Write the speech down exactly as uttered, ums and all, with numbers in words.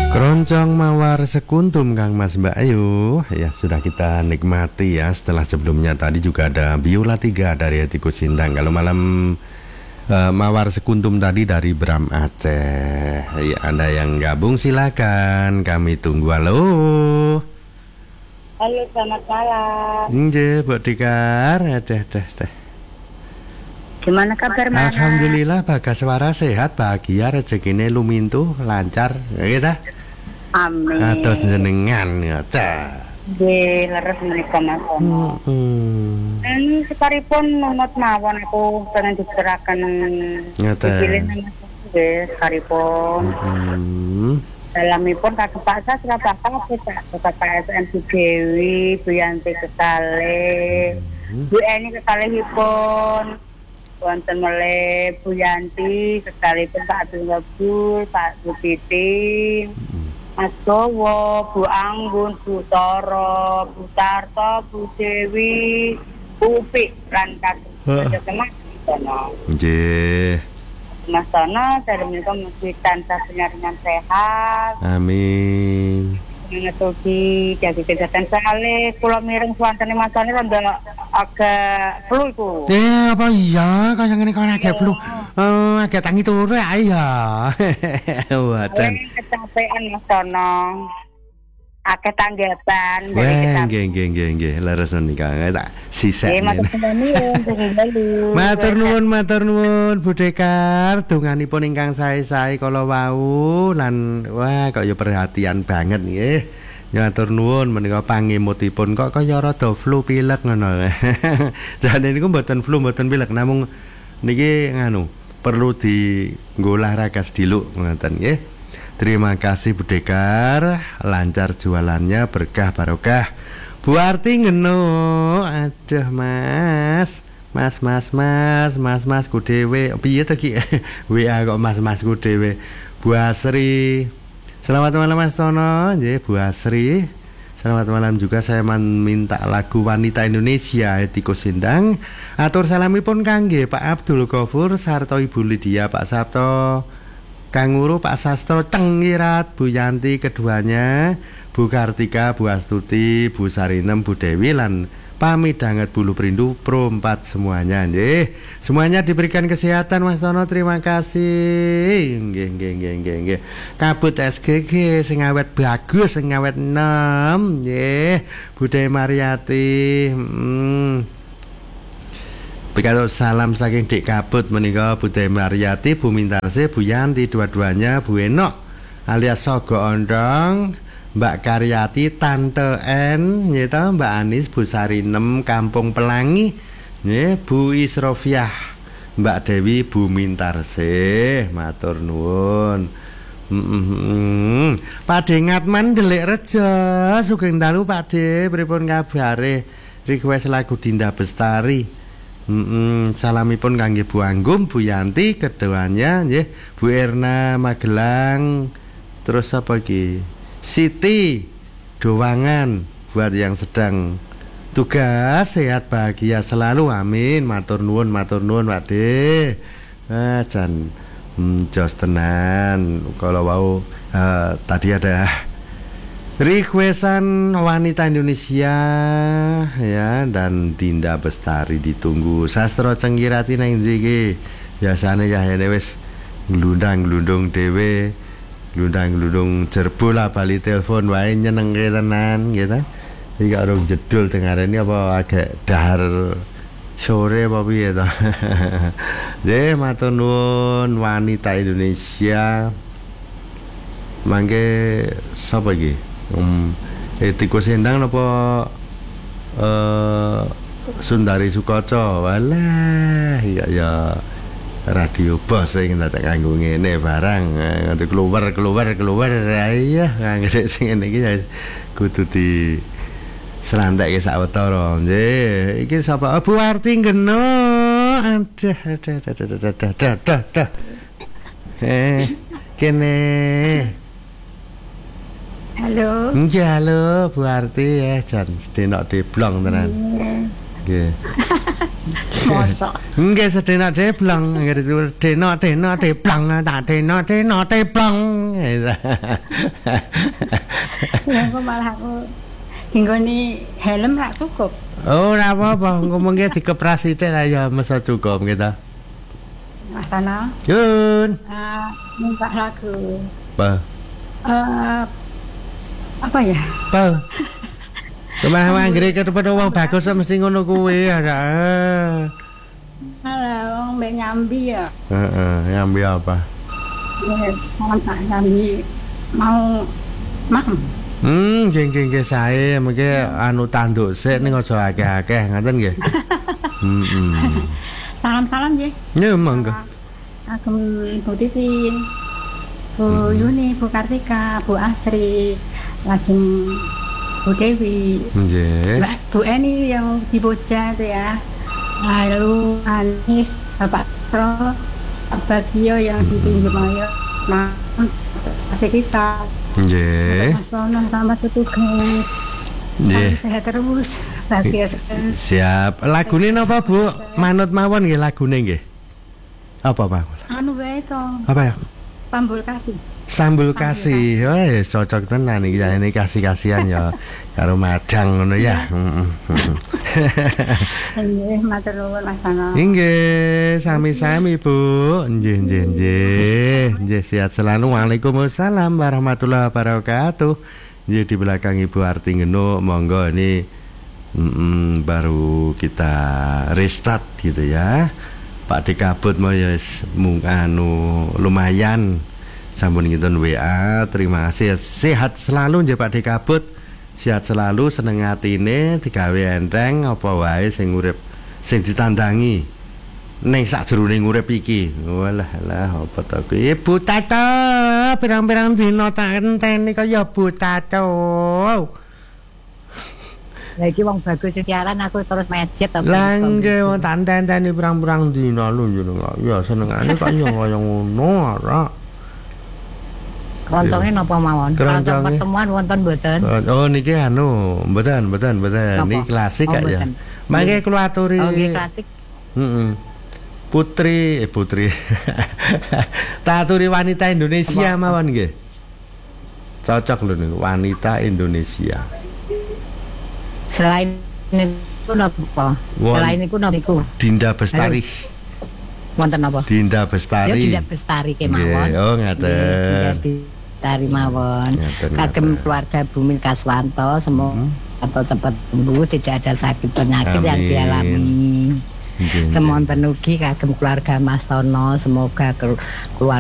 Keroncong mawar sekuntum Kang Mas Mbak Ayu. Ya sudah kita nikmati ya. Setelah sebelumnya tadi juga ada biola tiga dari Etikus Sindang. Kalau malam uh, mawar sekuntum tadi dari Bram Aceh. Ya, ada yang gabung silakan. Kami tunggu. Halo. Halo, selamat malam. Nggih, Bu Dikar. Deh deh deh. Gimana kabar Mana? Alhamdulillah bagas suara sehat, bahagia, rezekine lumintu, lancar. Ya kita. Amin. Atus jenengan ya ta. Nggih, leres menika Mas Ono. Hmm. Ini sekaripun numut mawon aku pengen diberakan Ngata. dipilih nama nggih sekaripun. Hmm. Dalamipun kakek Pak Sas ra bapak kita Bapak S M Bu Dewi, Bu Yanti Ketale. Bu Eni kekalihipun wonten melih Bu Yanti kekalihipun Pak Abdul Wabul, Pak Bu Titing. Mas Bowo, Bu Anggun, Bu Toro, Bu Tarto, Bu Dewi, Bu Upi, lan kakek Mas Tono. Nggih. Mas Tono, saya menika mesti tansah penyaringan sehat. Amin. Ngetuki jadi kesehatan sekali. Kula miring suantene Mas Tono ronda agak flu iku. Eh apa iya kaya ngene kok agak flu. Oh, agak tangi turu ae ya. Waten. Kecapean Mas Tono. Akeh tanggapan Wah, nggih nggih nggih nggih. Leres nika tak sisek. Nggih, matur nuwun. Matur nuwun, matur nuwun Bu Dekar, donganipun ingkang sae-sae kala wau lan wah kok ya perhatian banget nggih. Matur nuwun menika pangemotipun kok kaya rada flu pilek ngono. Jane niku mboten flu, mboten pilek, namung niki nganu perlu dienggo olahraga sediluk ngoten nggih. Terima kasih Bu Dekar, lancar jualannya, berkah barokah. Bu Arti ngeno, aduh Mas, Mas Mas Mas, Mas Mas ku dhewe, piye to ki? W A kok Mas Mas ku dhewe. Bu Asri. Selamat malam Mas Tono, nggih Bu Asri. Selamat malam juga, saya minta lagu Wanita Indonesia Etikus Sindang. Atur salamipun kangge Pak Abdul Ghafur sarta Ibu Lydia, Pak Sabto, Kang Uru, Pak Sastro, Cengirat, Bu Yanti keduanya, Bu Kartika, Bu Astuti, Bu Sarinem, Bu Dewi lan pamidanget bulu perindu pro empat semuanya nggih. Semuanya diberikan kesehatan Mas Tono, terima kasih. Nggih nggih nggih nggih nggih. Kabut S G G sing awet bagus, sing awet enom nggih. Bu Dewi Mariati. Hmm. Kalau salam saking Dik Kabut menika Bu Dewi Mariati, Bu Mintarse, Bu Yanti dua-duanya, Bu Enok alias Sogo Ondong, Mbak Karyati, Tante N, nggih to, Mbak Anis, Bu Sarinem, Kampung Pelangi, nggih, Bu Isrofiah, Mbak Dewi, Bu Mintarse, matur nuwun. Heeh. Pakde Ngatman Delik Rejo, sugeng dalu Pakde, pripun kabare? Request lagu Dinda Bestari. Mm-mm, salamipun kangge Bu Anggum, Bu Yanti keduanya nggih, Bu Erna Magelang, terus apa iki? Siti Dowangan buat yang sedang tugas, sehat bahagia selalu, amin. Matur nuwun, matur nuwun Pakde. Ah jan hmm, jos tenan kalau wau uh, tadi ada requestan Wanita Indonesia ya dan Dinda Bestari ditunggu. Sastro Cengkirati nang ndi iki? Biasane ya ene wis glundang-glundung dhewe, glundang-glundung jerbo lah bali telepon wae nyenengke tenan gitu. Iki karo jedul dengarane apa agak dahar sore apa piye to. Nggih matur nuwun Wanita Indonesia. Mangke sapa iki? Um, Etikus Sindang apa uh, Sundari Sukoco, walah ya ya radio bos sing tak kanggo ngene barang nganti keluar keluar keluar ya ngene sing ngene iki kudu di srantekke sawetara nggih. Iki sapa? Oh, Bu Arti ngeno. Aduh aduh aduh aduh aduh aduh. Eh kene. Halo. Nggih, halo Bu Arti ya, jan sedenok deblong tenan. Nggih. Mosok. Nggih sedena deblong, nggih itu dena dena deblong tak dena dena deblong. Ya kok malah aku hinggoni helm rak cukup. Oh, ora apa-apa, ngomong ki dikeprasi tek lah ya mesa cukup gitu. Mas Tana. Yun. Ah, minta lagu. Apa? Eh apa ya? Apa? Kemana manggre ketepet wong bagus mesti ngono kuwi ada. Halo, wong mbek nyambi ya. Heeh, nyambi apa? Ya, malam tak nyambi mau makan. Hmm, nggih nggih nggih sae, mengke anu tanduk sik ning aja akeh-akeh ngoten nggih. Heeh. Salam-salam nggih. Ya monggo. Agem Bu Titin. Bu Yuni, Bu Kartika, Bu Asri, lajeng Bu Dewi, Nggih. Mbak Bu Eni yang di Boja itu ya, lalu Anis, Bapak Tro, Pak Bagio yang di Tinjumayo, nah, kita, Nggih. Mas Tono, selamat bertugas, Nggih. sehat terus, bahagia sekali. Siap. Lagune napa, Bu? Manut mawon nggih lagune nggih. Apa, Pak? Anu bae to, Apa ya? Pambul Kasih. Sambul kasih. Oh, ya cocok tenan iki jane kasih-kasihan ya karo madang ngono ya. Heeh. Nggih, matur nuwun Mas Tono. Nggih, sami-sami Bu. Nggih, nggih, nggih. Nggih, sehat selalu. Waalaikumsalam warahmatullahi wabarakatuh. Nggih, di belakang Ibu Arti Ngeno, monggo ini mm, baru kita restart gitu ya. Pak Dekabut mau ya mung anu lumayan. Sampun ngiten W A, terima kasih. Sehat selalu nggih Pak Dekabut. Sehat selalu, seneng atine, digawe enteng apa wae sing urip sing ditandangi ning sakjroning urip iki. Walah lah apa to kuwi Bu Tato, pirang-pirang dina tak enteni kaya Bu Tato. Lah iki wong bagus siaran aku terus mejet to. Lah nggih wong tak enteni pirang-pirang dina lho jeneng. Ya senengane kok yo kaya ngono ora. Keroncongnya napa mawon? Keroncong pertemuan wonten mboten? Oh niki anu, mboten, mboten, mboten. Niki klasik kak ya. Mangke kula aturi. Oh nggih klasik. Heeh. Putri, eh putri. Tak aturi wanita Indonesia mawon nggih. Cocok lho niku wanita Indonesia. Selain niku napa? Selain niku napa niku? Dinda Bestari. Wonten apa? Dinda Bestari. Ya Dinda Bestari kemawon. Oh ngaten. Cari mawon kagem keluarga Bumi Kaswanto semoga atau cepat sembuh, tidak ada sakit penyakit yang dialami. Semonten ugi kagem keluarga Mas Tono, semoga keluarga